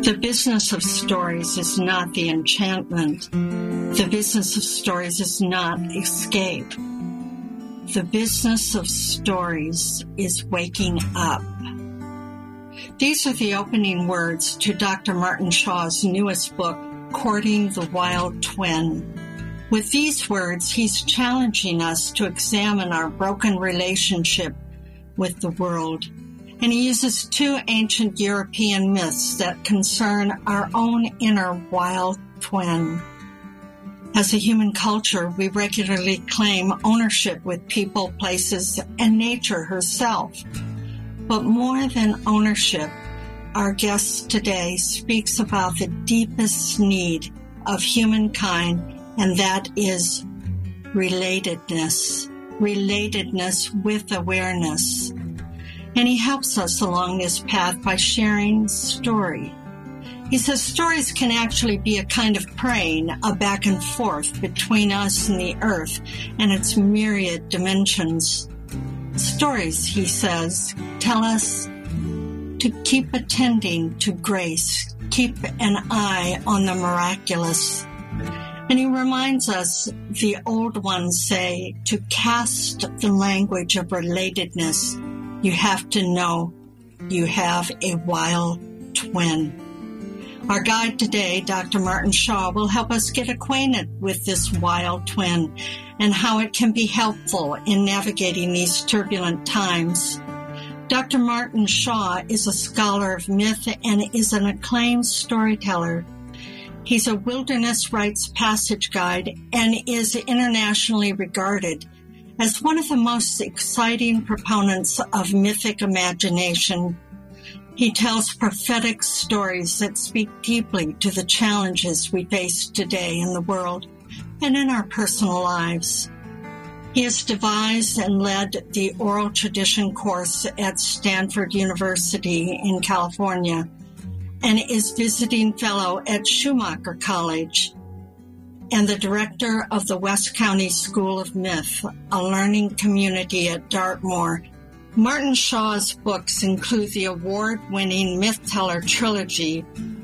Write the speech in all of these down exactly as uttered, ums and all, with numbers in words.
The business of stories is not the enchantment. The business of stories is not escape. The business of stories is waking up. These are the opening words to Doctor Martin Shaw's newest book, Courting the Wild Twin. With these words, he's challenging us to examine our broken relationship with the world. And he uses two ancient European myths that concern our own inner wild twin. As a human culture, we regularly claim ownership with people, places, and nature herself. But more than ownership, our guest today speaks about the deepest need of humankind, and that is relatedness, relatedness with awareness. And he helps us along this path by sharing story. He says stories can actually be a kind of praying, a back and forth between us and the earth and its myriad dimensions. Stories, he says, tell us to keep attending to grace, keep an eye on the miraculous. And he reminds us, the old ones say, to cast the language of relatedness. You have to know you have a wild twin. Our guide today, Doctor Martin Shaw, will help us get acquainted with this wild twin and how it can be helpful in navigating these turbulent times. Doctor Martin Shaw is a scholar of myth and is an acclaimed storyteller. He's a wilderness rites passage guide and is internationally regarded as one of the most exciting proponents of mythic imagination. He tells prophetic stories that speak deeply to the challenges we face today in the world and in our personal lives. He has devised and led the oral tradition course at Stanford University in California and is visiting fellow at Schumacher College and the director of the West County School of Myth, a learning community at Dartmoor. Martin Shaw's books include the award-winning Myth-Teller trilogy,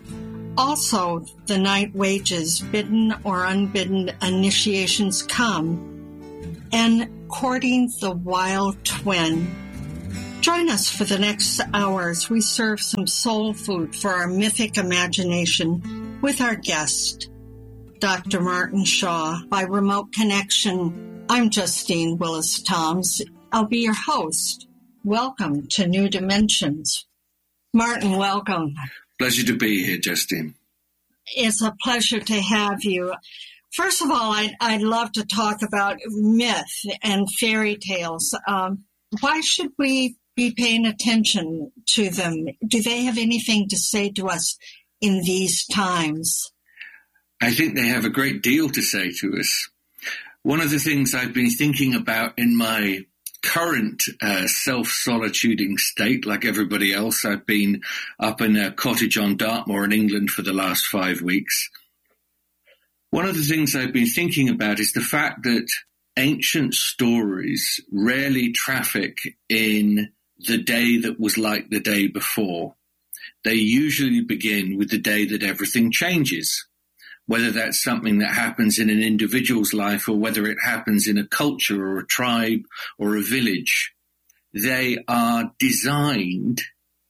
also The Night Wages, Bidden or Unbidden Initiations Come, and Courting the Wild Twin. Join us for the next hours. We serve some soul food for our mythic imagination with our guest, Doctor Martin Shaw. By remote connection, I'm Justine Willis-Toms. I'll be your host. Welcome to New Dimensions. Martin, welcome. Pleasure to be here, Justine. It's a pleasure to have you. First of all, I'd, I'd love to talk about myth and fairy tales. Um, why should we be paying attention to them? Do they have anything to say to us in these times? I think they have a great deal to say to us. One of the things I've been thinking about in my current uh, self-solituding state, like everybody else, I've been up in a cottage on Dartmoor in England for the last five weeks. One of the things I've been thinking about is the fact that ancient stories rarely traffic in the day that was like the day before. They usually begin with the day that everything changes. Whether that's something that happens in an individual's life or whether it happens in a culture or a tribe or a village, they are designed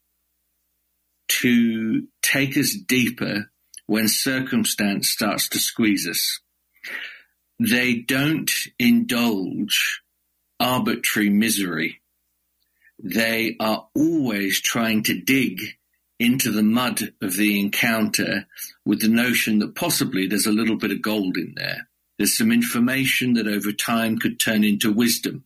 to take us deeper when circumstance starts to squeeze us. They don't indulge arbitrary misery. They are always trying to dig into the mud of the encounter with the notion that possibly there's a little bit of gold in there. There's some information that over time could turn into wisdom.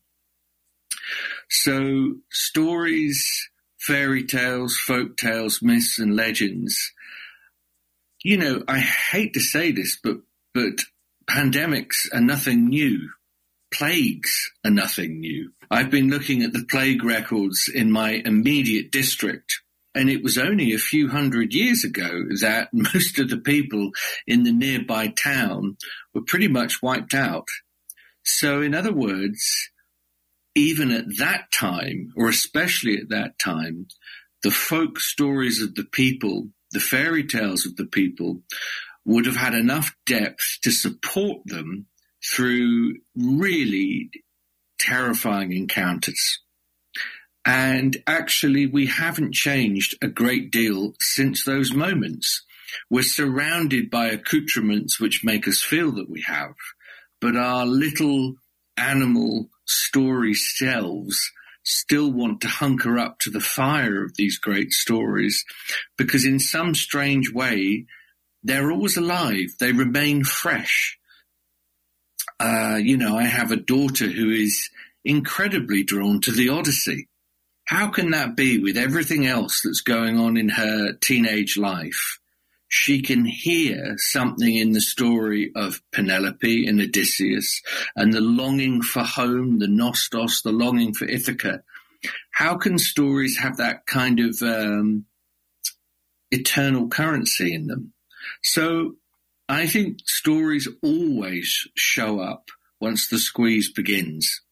So stories, fairy tales, folk tales, myths and legends, you know, I hate to say this, but, but pandemics are nothing new. Plagues are nothing new. I've been looking at the plague records in my immediate district. And it was only a few hundred years ago that most of the people in the nearby town were pretty much wiped out. So in other words, even at that time, or especially at that time, the folk stories of the people the fairy tales of the people would have had enough depth to support them through really terrifying encounters. And actually, we haven't changed a great deal since those moments. We're surrounded by accoutrements which make us feel that we have, but our little animal story selves still want to hunker up to the fire of these great stories, because in some strange way, they're always alive. They remain fresh. Uh, you know, I have a daughter who is incredibly drawn to the Odyssey. How can that be with everything else that's going on in her teenage life? She can hear something in the story of Penelope and Odysseus and the longing for home, the nostos, the longing for Ithaca. How can stories have that kind of um, eternal currency in them? So I think stories always show up once the squeeze begins.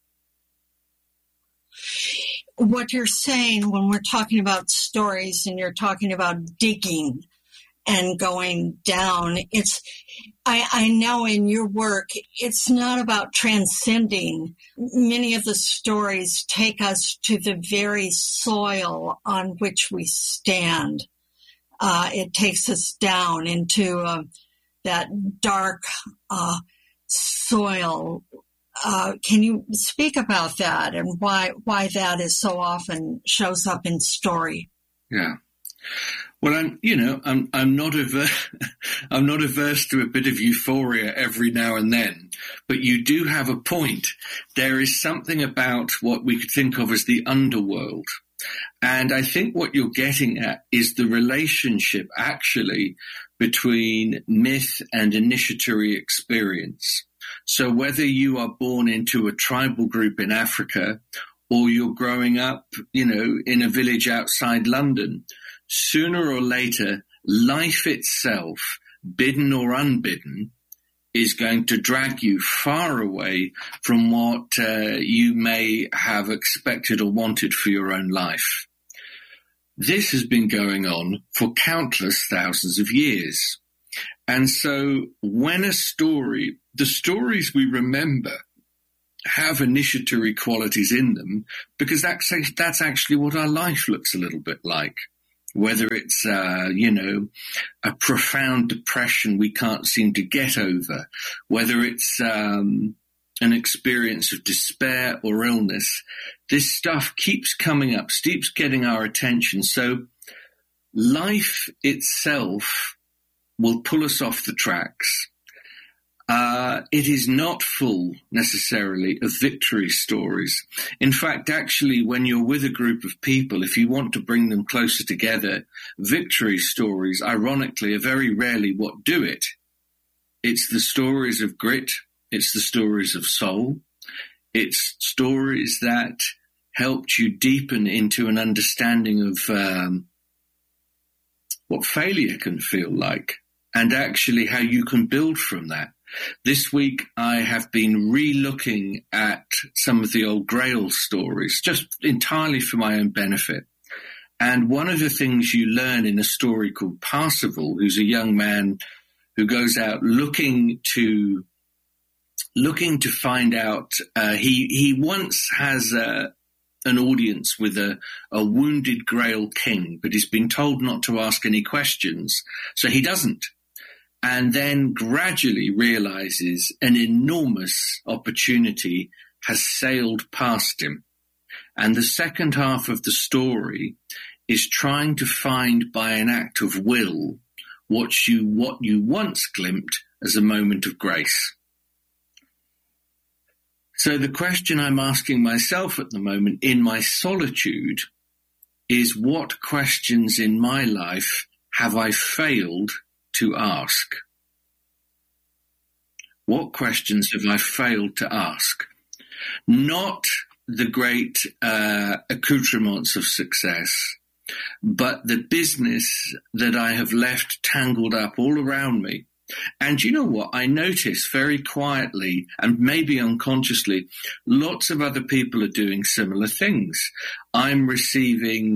What you're saying when we're talking about stories and you're talking about digging and going down, it's, I, I know in your work, it's not about transcending. Many of the stories take us to the very soil on which we stand. Uh, it takes us down into uh, that dark uh, soil. Uh, can you speak about that and why why that is so often shows up in story? Yeah. Well, I'm, you know, I'm, I'm not averse, I'm not averse to a bit of euphoria every now and then, but you do have a point. There is something about what we could think of as the underworld. And I think what you're getting at is the relationship actually between myth and initiatory experience. So whether you are born into a tribal group in Africa or you're growing up, you know, in a village outside London, sooner or later, life itself, bidden or unbidden, is going to drag you far away from what uh, you may have expected or wanted for your own life. This has been going on for countless thousands of years. And so when a story, the stories we remember have initiatory qualities in them, because that's, that's actually what our life looks a little bit like. Whether it's, uh, you know, a profound depression we can't seem to get over, whether it's um, an experience of despair or illness, this stuff keeps coming up, keeps getting our attention. So life itself will pull us off the tracks. Uh, it is not full necessarily of victory stories. In fact, actually, when you're with a group of people, if you want to bring them closer together, victory stories, ironically, are very rarely what do it. It's the stories of grit. It's the stories of soul. It's stories that helped you deepen into an understanding of um, what failure can feel like and actually how you can build from that. This week, I have been re-looking at some of the old Grail stories, just entirely for my own benefit. And one of the things you learn in a story called Parsifal, who's a young man who goes out looking to looking to find out. Uh, he he once has a, an audience with a, a wounded Grail king, but he's been told not to ask any questions, so he doesn't. And then gradually realizes an enormous opportunity has sailed past him. And the second half of the story is trying to find by an act of will what you, what you once glimpsed as a moment of grace. So the question I'm asking myself at the moment in my solitude is, what questions in my life have I failed to ask? What questions have I failed to ask? Not the great uh, accoutrements of success, but the business that I have left tangled up all around me. And you know what? I notice very quietly and maybe unconsciously, lots of other people are doing similar things. I'm receiving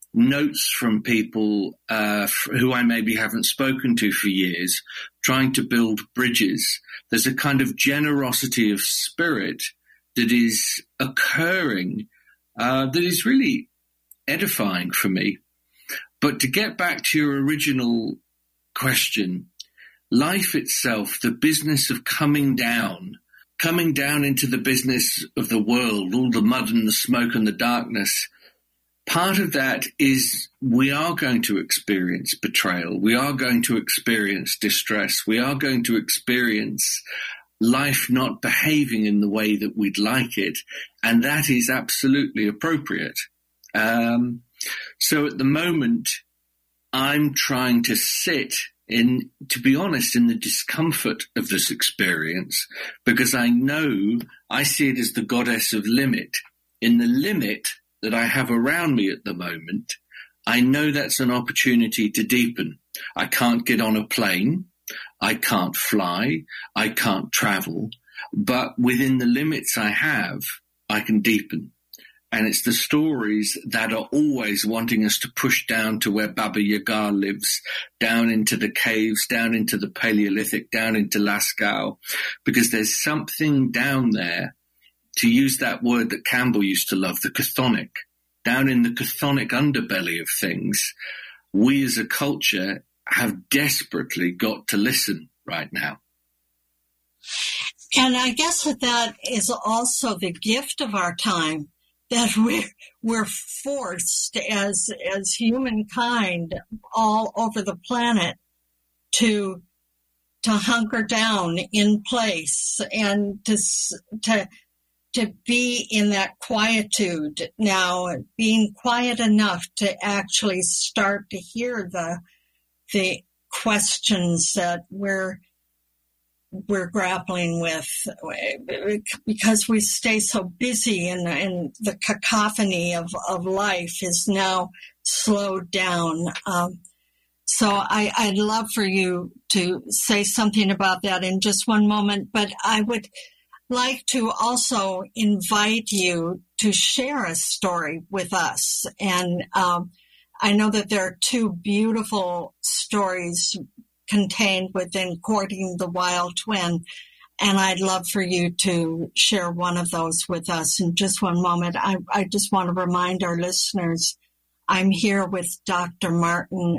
notes from people uh, who I maybe haven't spoken to for years, trying to build bridges. There's a kind of generosity of spirit that is occurring uh, that is really edifying for me. But to get back to your original question, life itself, the business of coming down, coming down into the business of the world, all the mud and the smoke and the darkness, part of that is we are going to experience betrayal. We are going to experience distress. We are going to experience life not behaving in the way that we'd like it. And that is absolutely appropriate. Um, so at the moment, I'm trying to sit in, to be honest, in the discomfort of this experience, because I know I see it as the goddess of limit. In the limit that I have around me at the moment, I know that's an opportunity to deepen. I can't get on a plane. I can't fly. I can't travel. But within the limits I have, I can deepen. And it's the stories that are always wanting us to push down to where Baba Yaga lives, down into the caves, down into the Paleolithic, down into Lascaux, because there's something down there, to use that word that Campbell used to love, the chthonic, down in the chthonic underbelly of things. We as a culture have desperately got to listen right now. And I guess that that is also the gift of our time, that we're, we're forced as, as humankind all over the planet to, to hunker down in place and to, to, to be in that quietude now, being quiet enough to actually start to hear the, the questions that we're, we're grappling with, because we stay so busy, and, and the cacophony of, of life is now slowed down. Um, so I, I'd love for you to say something about that in just one moment, but I would like to also invite you to share a story with us. And um, I know that there are two beautiful stories contained within Courting the Wild Twin, and I'd love for you to share one of those with us in just one moment. I, I just want to remind our listeners, I'm here with Doctor Martin